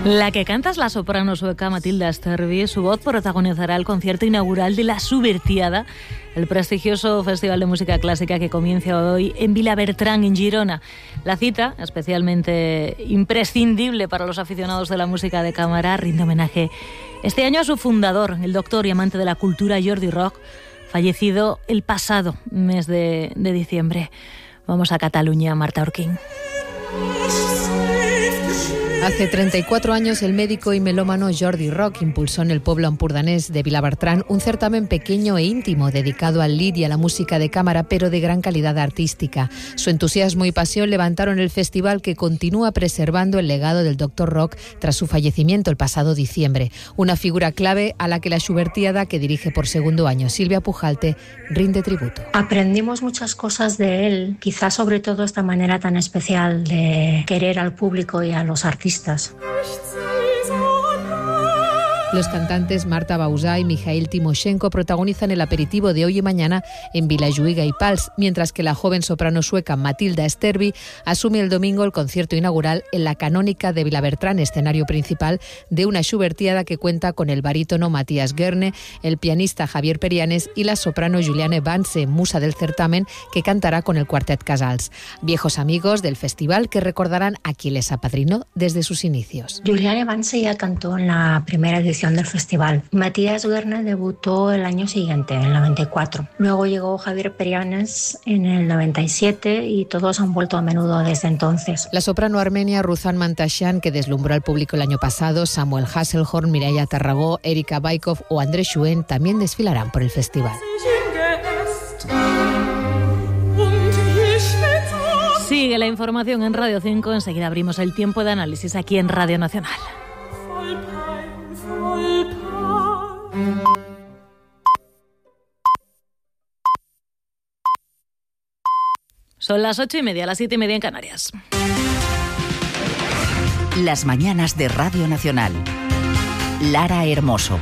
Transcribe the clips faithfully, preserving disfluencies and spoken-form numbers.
La que canta es la soprano sueca Matilda Sterby. Su voz protagonizará el concierto inaugural de La Subvertiada, el prestigioso festival de música clásica que comienza hoy en Vilabertran, en Girona. La cita, especialmente imprescindible para los aficionados de la música de cámara, rinde homenaje este año a su fundador, el doctor y amante de la cultura Jordi Rock, fallecido el pasado mes de, de diciembre. Vamos a Cataluña, Marta Orquín. Hace treinta y cuatro años el médico y melómano Jordi Rock impulsó en el pueblo ampurdanés de Vilabertran un certamen pequeño e íntimo dedicado al lied y a la música de cámara, pero de gran calidad artística. Su entusiasmo y pasión levantaron el festival, que continúa preservando el legado del doctor Rock tras su fallecimiento el pasado diciembre. Una figura clave a la que la Subvertiada, que dirige por segundo año Silvia Pujalte, rinde tributo. Aprendimos muchas cosas de él, quizás sobre todo esta manera tan especial de querer al público y a los artistas. Los cantantes Marta Bausà y Mikhail Timoshenko protagonizan el aperitivo de hoy y mañana en Vilajuïga y Pals, mientras que la joven soprano sueca Matilda Sterby asume el domingo el concierto inaugural en la Canónica de Vilabertran, escenario principal de una Subvertiada que cuenta con el barítono Matías Guerne, el pianista Javier Perianes y la soprano Juliane Vance, musa del certamen, que cantará con el Quartet Casals. Viejos amigos del festival que recordarán a quien les apadrinó desde sus inicios. Juliane Vance ya cantó en la primera edición del festival. Matías Guerne debutó el año siguiente, en el noventa y cuatro. Luego llegó Javier Perianes en el noventa y siete y todos han vuelto a menudo desde entonces. La soprano armenia Ruzan Mantasyan, que deslumbró al público el año pasado, Samuel Hasselhorn, Mireia Tarragó, Erika Baikov o Andrés Schuen también desfilarán por el festival. Sigue la información en Radio cinco. Enseguida abrimos el tiempo de análisis aquí en Radio Nacional. Son las ocho y media, las siete y media en Canarias. Las mañanas de Radio Nacional. Lara Hermoso.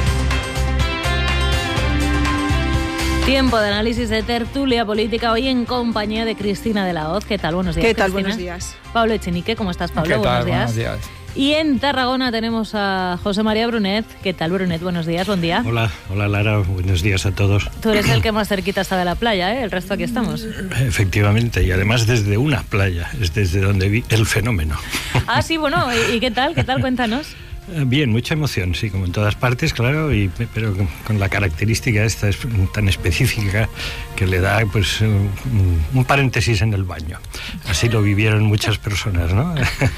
Tiempo de análisis, de tertulia política, hoy en compañía de Cristina de la Hoz. ¿Qué tal? Buenos días, ¿Qué tal? Cristina. Buenos días. Pablo Echenique, ¿cómo estás, Pablo? ¿Qué tal? Buenos días. Buenos días. Y en Tarragona tenemos a José María Brunet. ¿Qué tal, Brunet? Buenos días, buen día. Hola, hola Lara, buenos días a todos. Tú eres el que más cerquita está de la playa, ¿eh? El resto aquí estamos. Efectivamente, y además desde una playa, es desde donde vi el fenómeno. Ah, sí, bueno, ¿y, y qué tal? ¿Qué tal? Cuéntanos. Bien, mucha emoción, sí, como en todas partes, claro, y, pero con la característica esta es tan específica que le da pues un, un paréntesis en el baño. Así lo vivieron muchas personas, ¿no?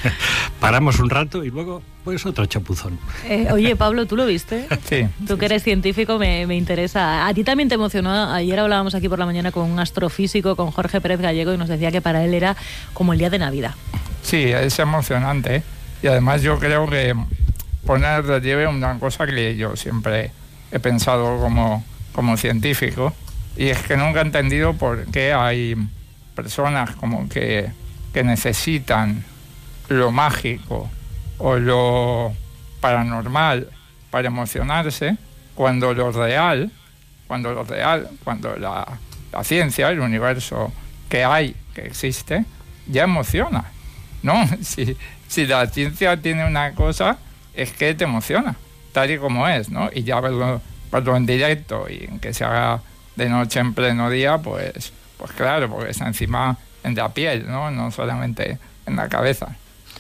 Paramos un rato y luego pues otro chapuzón. Eh, oye, Pablo, ¿tú lo viste? Sí. Tú que eres científico, me, me interesa. ¿A ti también te emocionó? Ayer hablábamos aquí por la mañana con un astrofísico, con Jorge Pérez Gallego, y nos decía que para él era como el día de Navidad. Sí, es emocionante, ¿eh? Y además yo creo que poner en relieve una cosa que yo siempre he pensado como, como científico, y es que nunca he entendido por qué hay personas como que, que necesitan lo mágico o lo paranormal para emocionarse, cuando lo real, cuando lo real, cuando la, la ciencia, el universo que hay, que existe, ya emociona, ¿no? Si, si la ciencia tiene una cosa, es que te emociona, tal y como es, ¿no? Y ya verlo, verlo en directo y en que se haga de noche en pleno día, pues, pues claro, porque está encima en la piel, ¿no? No solamente en la cabeza.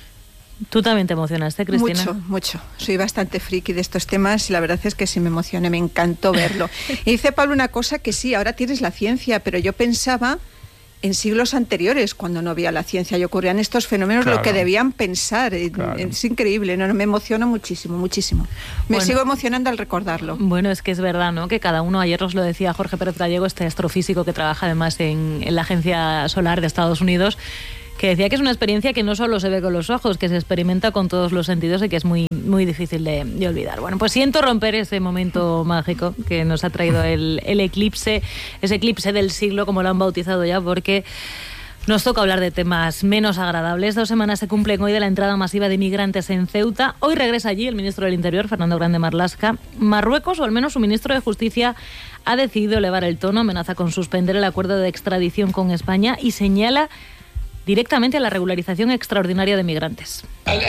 ¿Tú también te emocionaste, Cristina? Mucho, mucho. Soy bastante friki de estos temas y la verdad es que sí me emocioné, me encantó verlo. Y dice Pablo una cosa que sí, ahora tienes la ciencia, pero yo pensaba en siglos anteriores, cuando no había la ciencia y ocurrían estos fenómenos, claro, lo que debían pensar. Claro. Es increíble, no, no, me emociono muchísimo, muchísimo. Me bueno, sigo emocionando al recordarlo. Bueno, es que es verdad, ¿no? Que cada uno, ayer os lo decía Jorge Pérez Gallego, este astrofísico que trabaja además en, en la Agencia Solar de Estados Unidos, que decía que es una experiencia que no solo se ve con los ojos, que se experimenta con todos los sentidos y que es muy, muy difícil de, de olvidar. Bueno, pues siento romper ese momento mágico que nos ha traído el, el eclipse, ese eclipse del siglo, como lo han bautizado ya, porque nos toca hablar de temas menos agradables. Dos semanas se cumplen hoy de la entrada masiva de inmigrantes en Ceuta. Hoy regresa allí el ministro del Interior, Fernando Grande Marlaska. Marruecos, o al menos su ministro de Justicia, ha decidido elevar el tono, amenaza con suspender el acuerdo de extradición con España y señala directamente a la regularización extraordinaria de migrantes.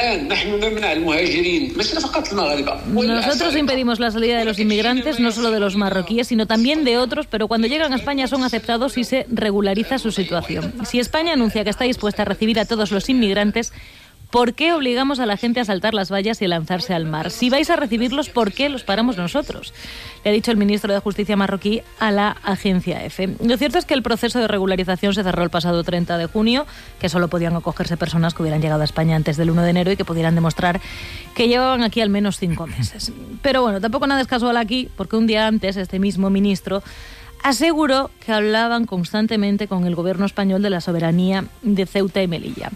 Nosotros impedimos la salida de los inmigrantes, no solo de los marroquíes, sino también de otros, pero cuando llegan a España son aceptados y se regulariza su situación. Si España anuncia que está dispuesta a recibir a todos los inmigrantes, ¿por qué obligamos a la gente a saltar las vallas y lanzarse al mar? Si vais a recibirlos, ¿por qué los paramos nosotros? Le ha dicho el ministro de Justicia marroquí a la agencia EFE. Lo cierto es que el proceso de regularización se cerró el pasado treinta de junio, que solo podían acogerse personas que hubieran llegado a España antes del uno de enero y que pudieran demostrar que llevaban aquí al menos cinco meses. Pero bueno, tampoco nada es casual aquí, porque un día antes este mismo ministro aseguró que hablaban constantemente con el gobierno español de la soberanía de Ceuta y Melilla.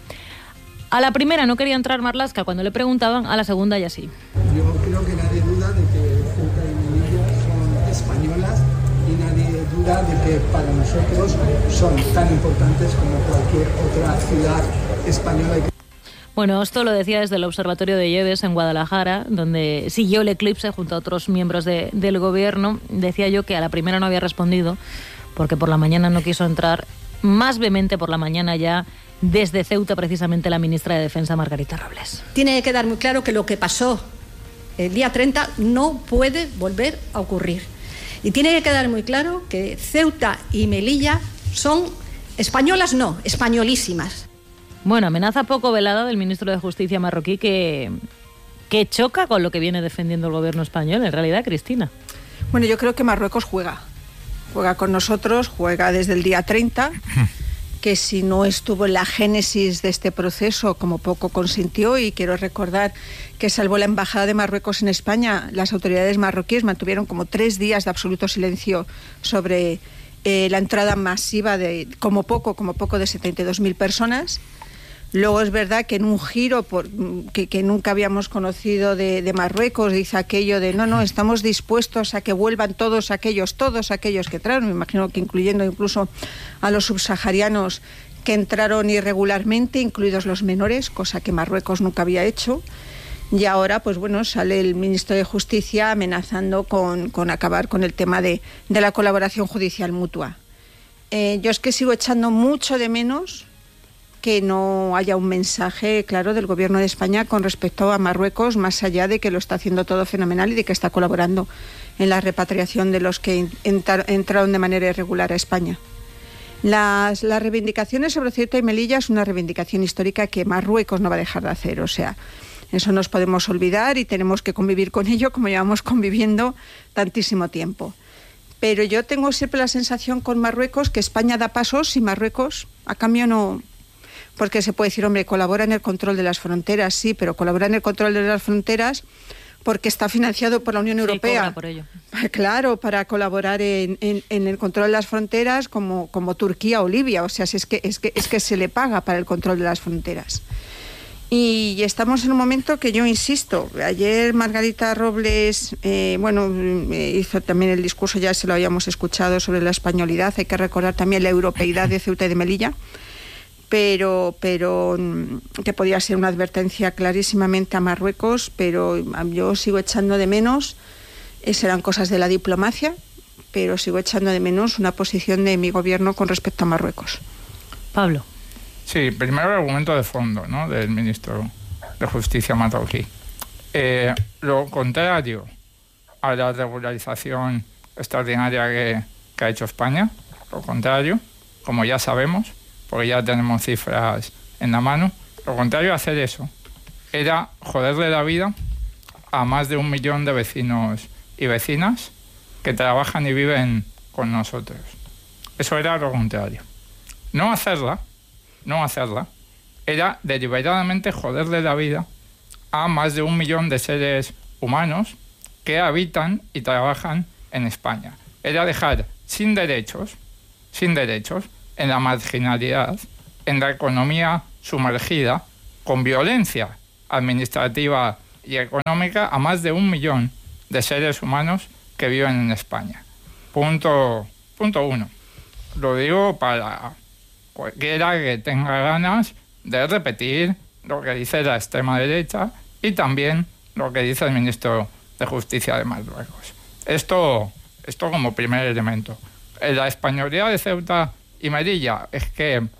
A la primera no quería entrar Marlaska cuando le preguntaban, a la segunda ya sí. Yo creo que nadie duda de que Ceuta y Melilla son españolas y nadie duda de que para nosotros son tan importantes como cualquier otra ciudad española. Bueno, esto lo decía desde el Observatorio de Lleves en Guadalajara, donde siguió el eclipse junto a otros miembros de, del gobierno. Decía yo que a la primera no había respondido porque por la mañana no quiso entrar, más vehemente por la mañana ya, desde Ceuta, precisamente la ministra de Defensa, Margarita Robles. Tiene que quedar muy claro que lo que pasó el día treinta no puede volver a ocurrir. Y tiene que quedar muy claro que Ceuta y Melilla son españolas, no, españolísimas. Bueno, amenaza poco velada del ministro de Justicia marroquí que, que choca con lo que viene defendiendo el gobierno español, en realidad, Cristina. Bueno, yo creo que Marruecos juega. Juega con nosotros, juega desde el día treinta... que si no estuvo en la génesis de este proceso, como poco consintió, y quiero recordar que salvo la Embajada de Marruecos en España, las autoridades marroquíes mantuvieron como tres días de absoluto silencio sobre eh, la entrada masiva de, como poco, como poco de setenta y dos mil personas. Luego es verdad que en un giro por, que, que nunca habíamos conocido de, de Marruecos, dice aquello de no, no, estamos dispuestos a que vuelvan todos aquellos, todos aquellos que entraron, me imagino que incluyendo incluso a los subsaharianos que entraron irregularmente, incluidos los menores, cosa que Marruecos nunca había hecho. Y ahora, pues bueno, sale el ministro de Justicia amenazando con, con acabar con el tema de, de la colaboración judicial mutua. Eh, yo es que sigo echando mucho de menos que no haya un mensaje claro del gobierno de España con respecto a Marruecos, más allá de que lo está haciendo todo fenomenal y de que está colaborando en la repatriación de los que entrar, entraron de manera irregular a España. Las, las reivindicaciones sobre Ceuta y Melilla es una reivindicación histórica que Marruecos no va a dejar de hacer, o sea, eso nos podemos olvidar y tenemos que convivir con ello como llevamos conviviendo tantísimo tiempo. Pero yo tengo siempre la sensación con Marruecos que España da pasos y Marruecos a cambio no... Porque se puede decir, hombre, colabora en el control de las fronteras, sí, pero colabora en el control de las fronteras porque está financiado por la Unión Europea. Sí, cobra por ello. Claro, para colaborar en, en, en el control de las fronteras como, como Turquía o Libia. O sea, es que, es, que, es que se le paga para el control de las fronteras. Y estamos en un momento que yo insisto, ayer Margarita Robles, eh, bueno, hizo también el discurso, ya se lo habíamos escuchado, sobre la españolidad. Hay que recordar también la europeidad de Ceuta y de Melilla. Pero, pero que podía ser una advertencia clarísimamente a Marruecos, pero yo sigo echando de menos, serán cosas de la diplomacia, pero sigo echando de menos una posición de mi gobierno con respecto a Marruecos. Pablo. Sí, primero el argumento de fondo, ¿no?, del ministro de Justicia marroquí. Eh, lo contrario a la regularización extraordinaria que, que ha hecho España, lo contrario, como ya sabemos, porque ya tenemos cifras en la mano, lo contrario a hacer eso era joderle la vida a más de un millón de vecinos y vecinas que trabajan y viven con nosotros. Eso era lo contrario. No hacerla, no hacerla, era deliberadamente joderle la vida a más de un millón de seres humanos que habitan y trabajan en España. Era dejar sin derechos, sin derechos, en la marginalidad, en la economía sumergida, con violencia administrativa y económica, a más de un millón de seres humanos que viven en España. Punto, punto uno. Lo digo para cualquiera que tenga ganas de repetir lo que dice la extrema derecha y también lo que dice el ministro de Justicia de Marruecos. Esto, esto como primer elemento. La españolidad de Ceuta y Melilla es que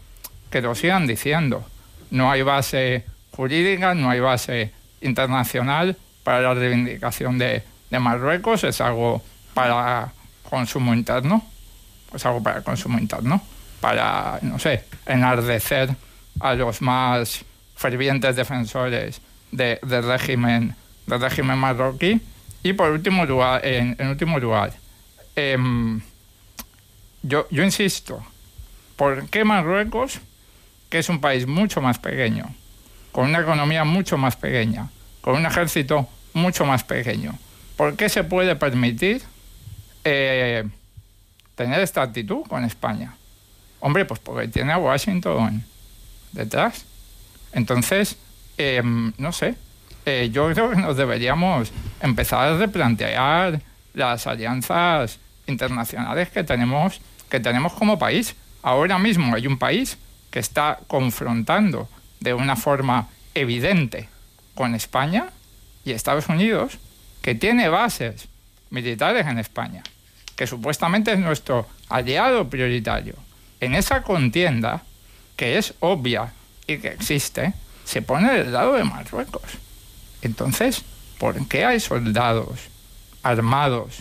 que lo sigan diciendo. No hay base jurídica, no hay base internacional para la reivindicación de, de Marruecos, es algo para consumo interno, es algo para consumo interno, para, no sé, enardecer a los más fervientes defensores de, del régimen, del régimen marroquí. Y por último lugar, en, en último lugar, eh, yo, yo insisto, ¿por qué Marruecos, que es un país mucho más pequeño, con una economía mucho más pequeña, con un ejército mucho más pequeño, por qué se puede permitir eh, tener esta actitud con España? Hombre, pues porque tiene a Washington detrás. Entonces, eh, no sé, eh, yo creo que nos deberíamos empezar a replantear las alianzas internacionales que tenemos, que tenemos como país. Ahora mismo hay un país que está confrontando de una forma evidente con España, y Estados Unidos, que tiene bases militares en España, que supuestamente es nuestro aliado prioritario. En esa contienda, que es obvia y que existe, se pone del lado de Marruecos. Entonces, ¿por qué hay soldados armados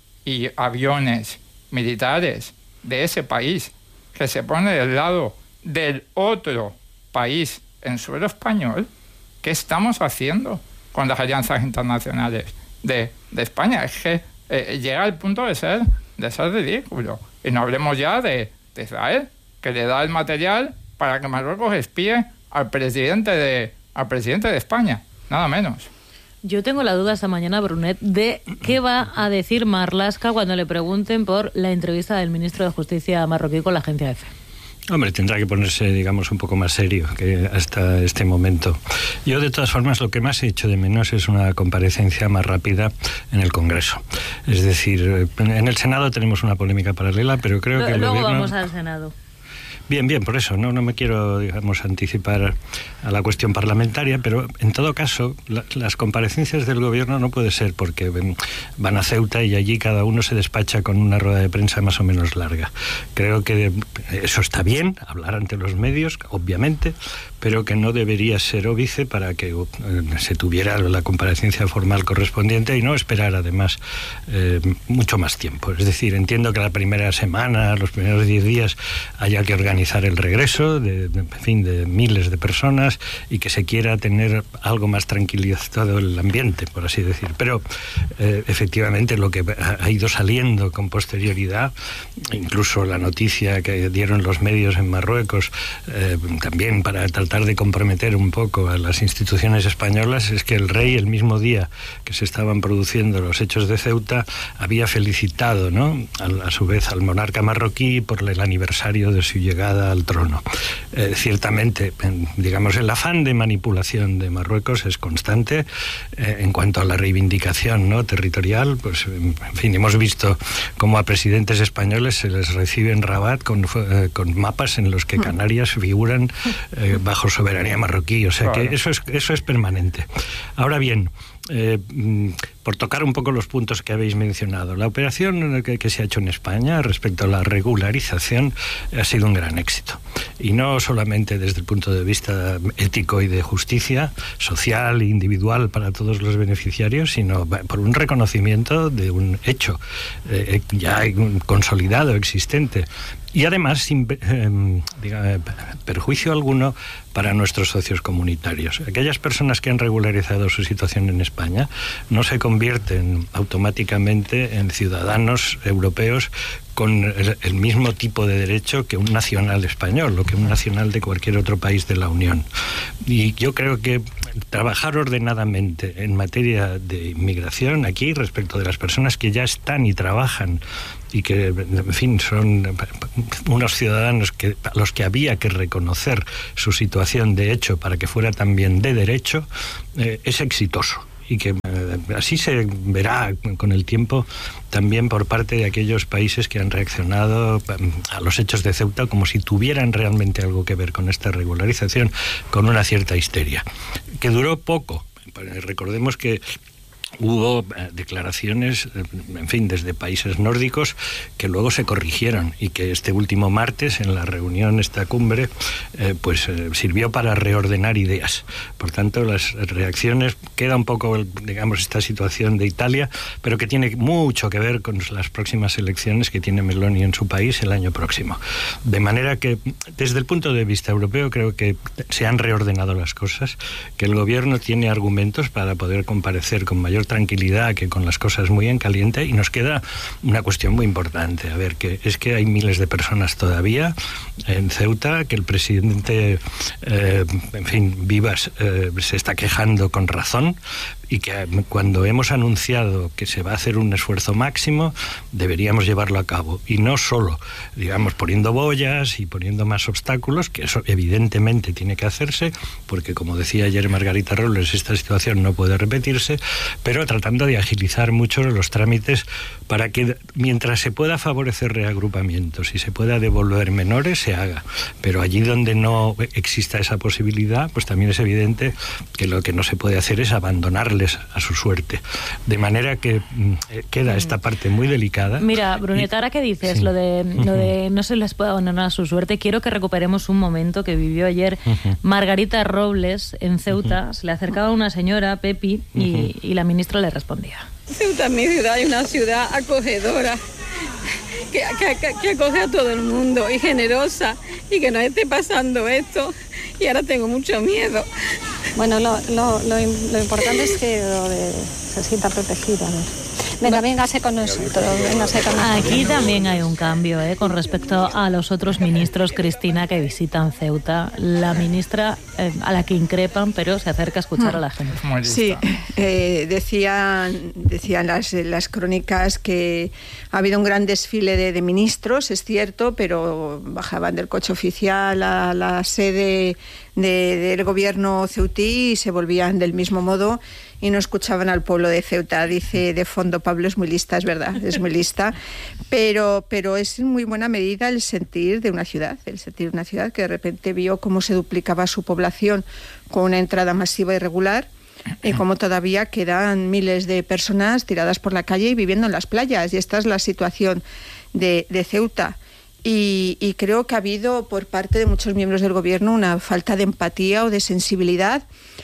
y aviones militares de ese país que se pone del lado del otro país en suelo español? ¿Qué estamos haciendo con las alianzas internacionales de, de España? Es que eh, llega al punto de ser, de ser ridículo. Y no hablemos ya de, de Israel, que le da el material para que Marruecos espíe al presidente de, al presidente de España, nada menos. Yo tengo la duda esta mañana, Brunet, de qué va a decir Marlaska cuando le pregunten por la entrevista del ministro de Justicia marroquí con la agencia EFE. Hombre, tendrá que ponerse, digamos, un poco más serio que hasta este momento. Yo, de todas formas, lo que más he hecho de menos es una comparecencia más rápida en el Congreso. Es decir, en el Senado tenemos una polémica paralela, pero creo L- que el luego gobierno... vamos al Senado. Bien, bien, por eso, no, no me quiero, digamos, anticipar a la cuestión parlamentaria, pero en todo caso, la, las comparecencias del gobierno no puede ser porque van a Ceuta y allí cada uno se despacha con una rueda de prensa más o menos larga. Creo que eso está bien, hablar ante los medios, obviamente, pero que no debería ser óbice para que uh, se tuviera la comparecencia formal correspondiente y no esperar, además, eh, mucho más tiempo. Es decir, entiendo que la primera semana, los primeros diez días, haya que organizar el regreso de, de, en fin, de miles de personas y que se quiera tener algo más tranquilizado el ambiente, por así decir. Pero eh, efectivamente lo que ha ido saliendo con posterioridad, incluso la noticia que dieron los medios en Marruecos, eh, también para tratar de comprometer un poco a las instituciones españolas, es que el rey, el mismo día que se estaban produciendo los hechos de Ceuta, había felicitado, ¿no?, a, a su vez al monarca marroquí por el aniversario de su llegada al trono. Eh, ciertamente, en, digamos, el afán de manipulación de Marruecos es constante. Eh, en cuanto a la reivindicación, ¿no?, territorial, pues, en fin, hemos visto cómo a presidentes españoles se les recibe en Rabat con, eh, con mapas en los que Canarias figuran eh, bajo soberanía marroquí. O sea, claro, que eso es, eso es permanente. Ahora bien, Eh, por tocar un poco los puntos que habéis mencionado, la operación que, que se ha hecho en España respecto a la regularización ha sido un gran éxito, y no solamente desde el punto de vista ético y de justicia social e individual para todos los beneficiarios, sino por un reconocimiento de un hecho eh, ya consolidado, existente, y además sin eh, diga, perjuicio alguno para nuestros socios comunitarios. Aquellas personas que han regularizado su situación en España no se convierten automáticamente en ciudadanos europeos con el, el mismo tipo de derecho que un nacional español o que un nacional de cualquier otro país de la Unión. Y yo creo que trabajar ordenadamente en materia de inmigración aquí respecto de las personas que ya están y trabajan y que, en fin, son unos ciudadanos que, a los que había que reconocer su situación de hecho para que fuera también de derecho, eh, es exitoso. Y que eh, así se verá con el tiempo también por parte de aquellos países que han reaccionado a los hechos de Ceuta como si tuvieran realmente algo que ver con esta regularización, con una cierta histeria, que duró poco. Recordemos que hubo eh, declaraciones, eh, en fin, desde países nórdicos que luego se corrigieron y que este último martes en la reunión, esta cumbre, eh, pues eh, sirvió para reordenar ideas. Por tanto, las reacciones, queda un poco, digamos, esta situación de Italia, pero que tiene mucho que ver con las próximas elecciones que tiene Meloni en su país el año próximo. De manera que, desde el punto de vista europeo, creo que se han reordenado las cosas, que el gobierno tiene argumentos para poder comparecer con mayor tranquilidad que con las cosas muy en caliente, y nos queda una cuestión muy importante. A ver, que es que hay miles de personas todavía en Ceuta, que el presidente, eh, en fin, Vivas, eh, se está quejando con razón, y que cuando hemos anunciado que se va a hacer un esfuerzo máximo, deberíamos llevarlo a cabo. Y no solo, digamos, poniendo boyas y poniendo más obstáculos, que eso evidentemente tiene que hacerse, porque como decía ayer Margarita Robles, esta situación no puede repetirse, pero tratando de agilizar mucho los trámites para que mientras se pueda favorecer reagrupamientos y se pueda devolver menores, se haga. Pero allí donde no exista esa posibilidad, pues también es evidente que lo que no se puede hacer es abandonarles a su suerte. De manera que eh, queda esta parte muy delicada. Mira, Bruneta, ahora que dices sí. lo de lo de no se les puede abandonar a su suerte, quiero que recuperemos un momento que vivió ayer uh-huh. Margarita Robles en Ceuta. Uh-huh. Se le acercaba una señora, Pepi, uh-huh. y, y la ministra le respondía. Ceuta, mi ciudad, es una ciudad acogedora, que, que, que acoge a todo el mundo y generosa, y que nos esté pasando esto, y ahora tengo mucho miedo. Bueno, lo, lo, lo, lo importante es que lo de, se sienta protegida. Venga, véngase con nosotros, véngase con nosotros. Aquí también hay un cambio, ¿eh? Con respecto a los otros ministros, Cristina, que visitan Ceuta. La ministra eh, a la que increpan, pero se acerca a escuchar a la gente. Sí, eh, decían, decían las, las crónicas que ha habido un gran desfile de, de ministros, es cierto, pero bajaban del coche oficial a la sede de, del gobierno ceutí y se volvían del mismo modo y no escuchaban al pueblo de Ceuta. Dice de fondo Pablo, es muy lista, es verdad, es muy lista, pero, pero es en muy buena medida el sentir de una ciudad, el sentir de una ciudad que de repente vio cómo se duplicaba su población con una entrada masiva y regular, y cómo todavía quedan miles de personas tiradas por la calle y viviendo en las playas, y esta es la situación de, de Ceuta. Y, y creo que ha habido por parte de muchos miembros del gobierno una falta de empatía o de sensibilidad,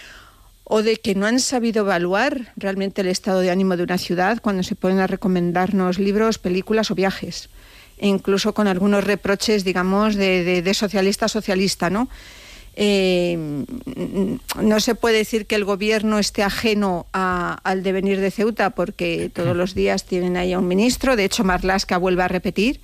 o de que no han sabido evaluar realmente el estado de ánimo de una ciudad cuando se ponen a recomendarnos libros, películas o viajes, e incluso con algunos reproches, digamos, de, de, de socialista a socialista, ¿no? Eh, no se puede decir que el gobierno esté ajeno a, al devenir de Ceuta, porque todos los días tienen ahí a un ministro, de hecho Marlaska vuelve a repetir,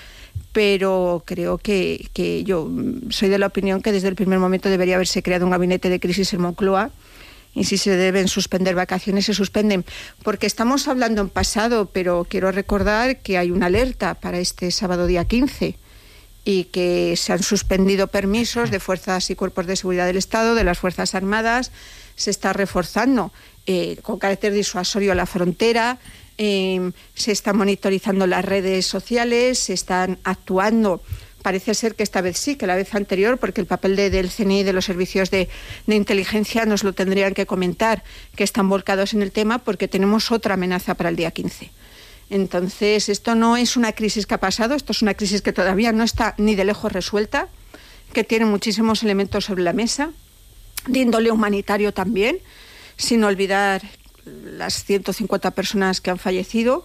pero creo que, que yo soy de la opinión que desde el primer momento debería haberse creado un gabinete de crisis en Moncloa, y si se deben suspender vacaciones, se suspenden, porque estamos hablando en pasado, pero quiero recordar que hay una alerta para este sábado día quince, y que se han suspendido permisos de fuerzas y cuerpos de seguridad del Estado, de las Fuerzas Armadas, se está reforzando eh, con carácter disuasorio a la frontera, eh, se están monitorizando las redes sociales, se están actuando. Parece ser que esta vez sí, que la vez anterior, porque el papel de, del C N I y de los servicios de, de inteligencia nos lo tendrían que comentar, que están volcados en el tema, porque tenemos otra amenaza para el día quince. Entonces, esto no es una crisis que ha pasado, esto es una crisis que todavía no está ni de lejos resuelta, que tiene muchísimos elementos sobre la mesa, de índole humanitario también, sin olvidar las ciento cincuenta personas que han fallecido,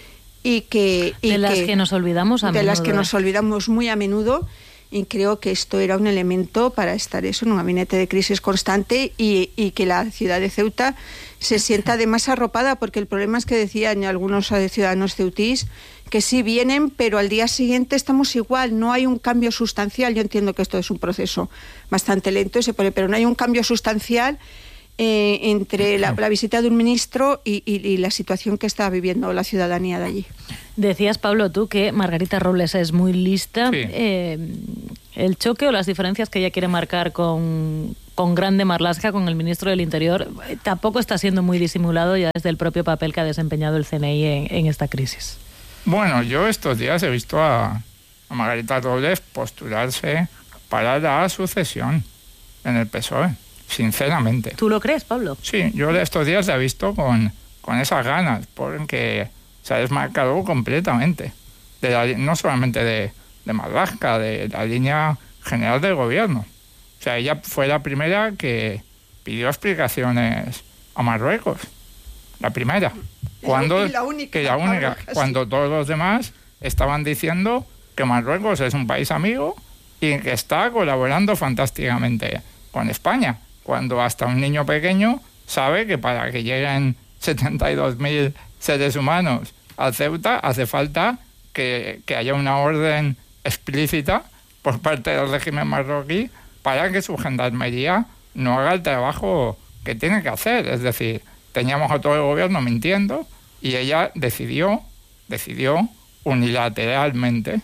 y que... Y de las que, que nos olvidamos a de menudo. las que ¿eh? nos olvidamos muy a menudo, y creo que esto era un elemento para estar eso en un gabinete de crisis constante, y, y que la ciudad de Ceuta se sienta además arropada, porque el problema es que decían algunos ciudadanos ceutís que sí vienen, pero al día siguiente estamos igual, no hay un cambio sustancial. Yo entiendo que esto es un proceso bastante lento, y se pone, pero no hay un cambio sustancial eh, entre la, la visita de un ministro y, y, y la situación que está viviendo la ciudadanía de allí. Decías, Pablo, tú que Margarita Robles es muy lista. Sí. Eh, el choque o las diferencias que ella quiere marcar con, con Grande Marlaska, con el ministro del Interior, eh, tampoco está siendo muy disimulado ya desde el propio papel que ha desempeñado el C N I en, en esta crisis. Bueno, yo estos días he visto a, a Margarita Robles postularse para la sucesión en el P S O E, sinceramente. ¿Tú lo crees, Pablo? Sí, yo estos días la he visto con, con esas ganas, porque se ha desmarcado completamente, de la, no solamente de, de Marlaska, de la línea general del gobierno. O sea, ella fue la primera que pidió explicaciones a Marruecos. La primera. Cuando, y la única, que la única, Marruecos, cuando sí. todos los demás estaban diciendo que Marruecos es un país amigo y que está colaborando fantásticamente con España, cuando hasta un niño pequeño sabe que para que lleguen setenta y dos mil seres humanos a Ceuta hace falta que, que haya una orden explícita por parte del régimen marroquí para que su gendarmería no haga el trabajo que tiene que hacer. Es decir, teníamos a todo el gobierno mintiendo y ella decidió, decidió unilateralmente,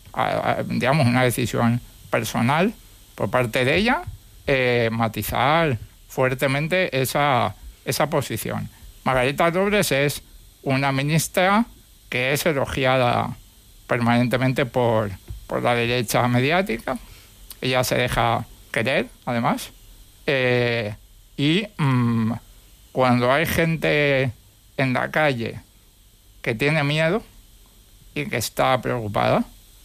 a, a, digamos, una decisión personal por parte de ella, eh, matizar fuertemente esa, esa posición. Margarita Robles es una ministra que es elogiada permanentemente por, por la derecha mediática. Ella se deja querer, además. Eh, y mmm, cuando hay gente en la calle que tiene miedo y que está preocupada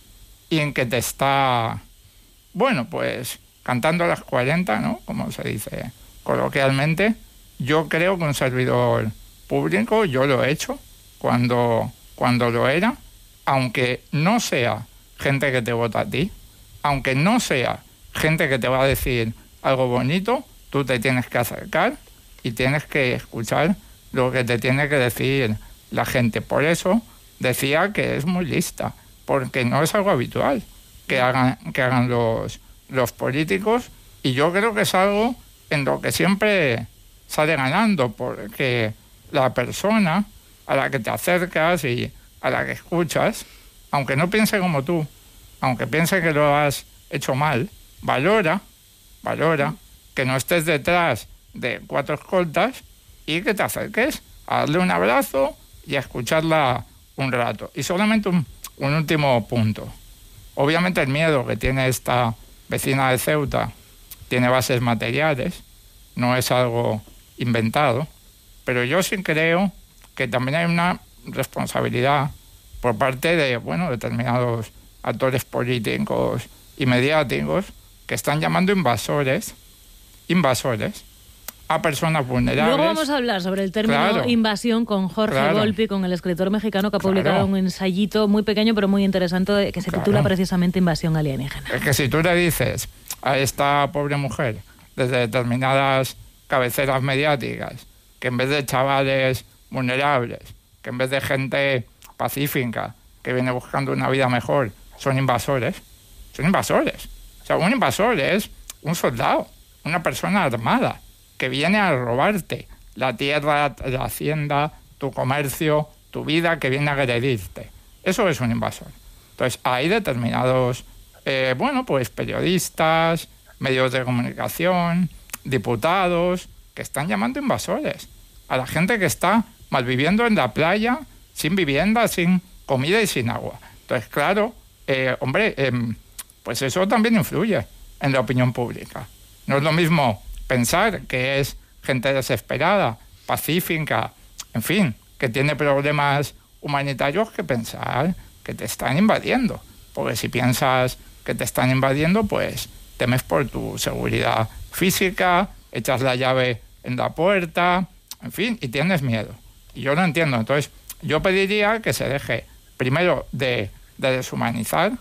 y en que te está, bueno, pues cantando a las cuarenta, ¿no? Como se dice coloquialmente, yo creo que un servidor público, yo lo he hecho cuando, cuando lo era, aunque no sea gente que te vota a ti, aunque no sea gente que te va a decir algo bonito, tú te tienes que acercar y tienes que escuchar lo que te tiene que decir la gente. Por eso decía que es muy lista, porque no es algo habitual que hagan, que hagan los, los políticos, y yo creo que es algo en lo que siempre sale ganando, porque la persona a la que te acercas y a la que escuchas, aunque no piense como tú, aunque piense que lo has hecho mal, valora, valora que no estés detrás de cuatro escoltas y que te acerques a darle un abrazo y a escucharla un rato. Y solamente un, un último punto. Obviamente el miedo que tiene esta vecina de Ceuta tiene bases materiales, no es algo inventado, pero yo sí creo que también hay una responsabilidad por parte de, bueno, determinados actores políticos y mediáticos que están llamando invasores, invasores, a personas vulnerables. Luego vamos a hablar sobre el término claro, invasión con Jorge claro. Volpi, con el escritor mexicano que ha Claro. publicado un ensayito muy pequeño pero muy interesante que se Claro. titula precisamente Invasión alienígena. Es que si tú le dices a esta pobre mujer desde determinadas cabeceras mediáticas que en vez de chavales vulnerables, que en vez de gente pacífica que viene buscando una vida mejor, son invasores, son invasores. O sea, un invasor es un soldado, una persona armada que viene a robarte la tierra, la hacienda, tu comercio, tu vida, que viene a agredirte. Eso es un invasor. Entonces, hay determinados, eh, bueno, pues periodistas, medios de comunicación, diputados, que están llamando invasores a la gente que está malviviendo en la playa, sin vivienda, sin comida y sin agua. Entonces, claro, eh, hombre, eh, pues eso también influye en la opinión pública. No es lo mismo pensar que es gente desesperada, pacífica, en fin, que tiene problemas humanitarios, que pensar que te están invadiendo. Porque si piensas que te están invadiendo, pues temes por tu seguridad física, echas la llave en la puerta, en fin, y tienes miedo. Y yo lo entiendo. Entonces, yo pediría que se deje primero de, de deshumanizar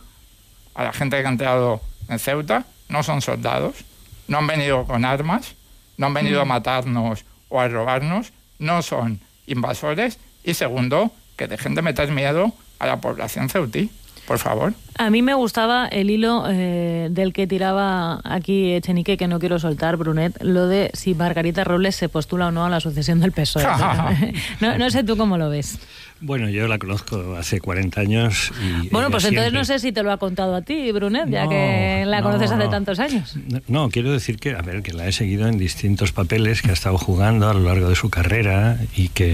a la gente que ha entrado en Ceuta. No son soldados, no han venido con armas, no han venido a matarnos o a robarnos, no son invasores. Y segundo, que dejen de meter miedo a la población ceutí, por favor. A mí me gustaba el hilo eh, del que tiraba aquí Echenique, que no quiero soltar, Brunet, lo de si Margarita Robles se postula o no a la sucesión del P S O E. no, no sé tú cómo lo ves. Bueno, yo la conozco hace cuarenta años. Y bueno, pues entonces siempre... no sé si te lo ha contado a ti, Brunet, ya no, que la no, conoces hace no. tantos años. No, no, quiero decir que, a ver, que la he seguido en distintos papeles que ha estado jugando a lo largo de su carrera y que